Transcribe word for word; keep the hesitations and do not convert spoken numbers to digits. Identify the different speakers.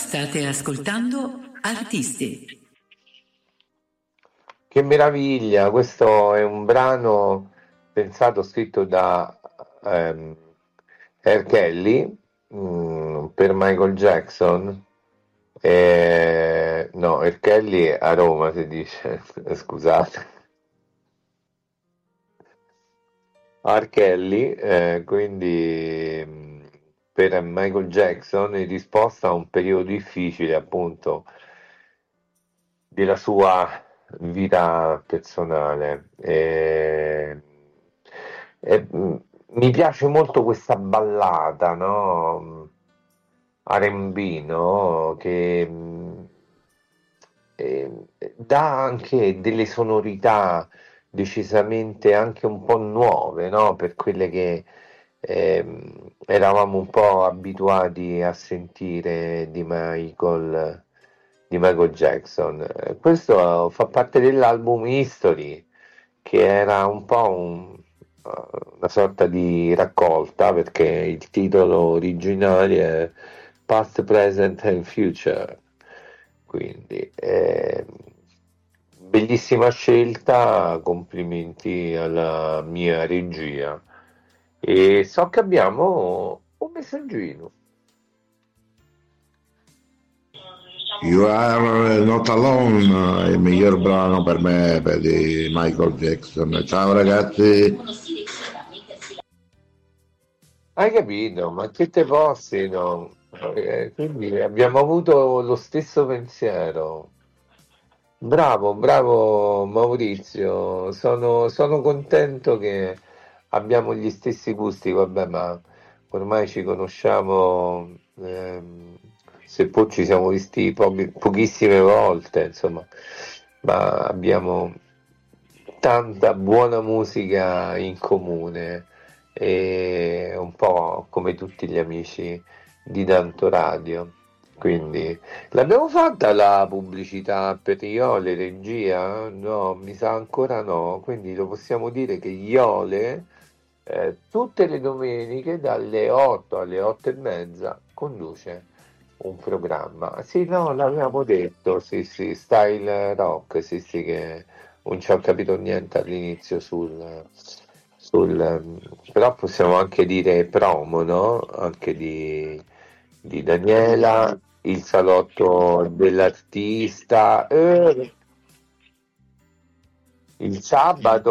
Speaker 1: State ascoltando Artisti.
Speaker 2: Che meraviglia, questo è un brano pensato, scritto da ehm, R. Kelly mh, per Michael Jackson. Eh, no, R. Kelly a Roma si dice, scusate. R. Kelly, eh, quindi mh, per Michael Jackson in risposta a un periodo difficile appunto della sua vita personale. E, e, mh, mi piace molto questa ballata, no? R and B, no? Che mh, eh, dà anche delle sonorità decisamente anche un po' nuove, no? Per quelle che ehm, eravamo un po' abituati a sentire di Michael, di Michael Jackson. Eh, Questo fa parte dell'album History, che era un po' un- una sorta di raccolta, perché il titolo originale è Past, Present and Future. Quindi, eh, bellissima scelta, complimenti alla mia regia. E so che abbiamo un messaggino.
Speaker 3: You Are Not Alone è il miglior brano per me per di Michael Jackson. Ciao ragazzi.
Speaker 2: Hai capito? Ma che te posti, no? Eh, quindi abbiamo avuto lo stesso pensiero. Bravo, bravo Maurizio, sono, sono contento che abbiamo gli stessi gusti, vabbè, ma ormai ci conosciamo, ehm, seppur ci siamo visti pochi- pochissime volte, insomma, ma abbiamo tanta buona musica in comune, e un po' come tutti gli amici di Tanto Radio. Quindi l'abbiamo fatta la pubblicità per Iole regia? No, mi sa ancora no, quindi lo possiamo dire che Iole eh, tutte le domeniche dalle otto alle otto e mezza conduce un programma. Sì, no, l'avevamo detto, sì, sì, style rock, sì, sì, che non ci ho capito niente all'inizio sul, sul, però possiamo anche dire promo, no? Anche di, di Daniela, il salotto dell'artista, eh, il sabato.